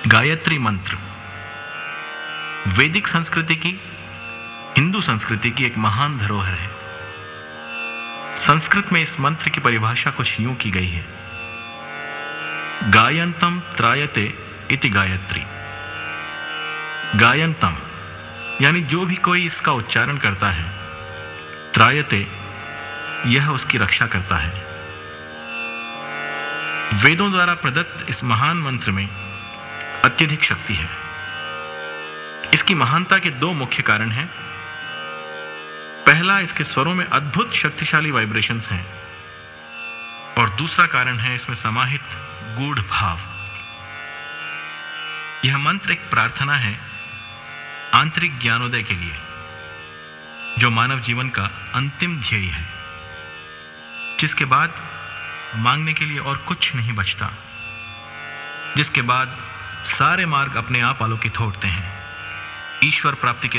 गायत्री मंत्र वैदिक संस्कृति की, हिंदू संस्कृति की एक महान धरोहर है। संस्कृत में इस मंत्र की परिभाषा कुछ यूं की गई है: गायन्तम त्रायते इति गायत्री। गायन्तम यानी जो भी कोई इसका उच्चारण करता है, त्रायते यह उसकी रक्षा करता है। वेदों द्वारा प्रदत्त इस महान मंत्र में अत्यधिक शक्ति है। इसकी महानता के दो मुख्य कारण हैं। पहला, इसके स्वरों में अद्भुत शक्तिशाली वाइब्रेशंस हैं, और दूसरा कारण है इसमें समाहित गूढ़ भाव। यह मंत्र एक प्रार्थना है आंतरिक ज्ञानोदय के लिए, जो मानव जीवन का अंतिम ध्येय है, जिसके बाद मांगने के लिए और कुछ नहीं बचता, जिसके बाद सारे मार्ग अपने आप आलोकित होते हैं ईश्वर प्राप्ति के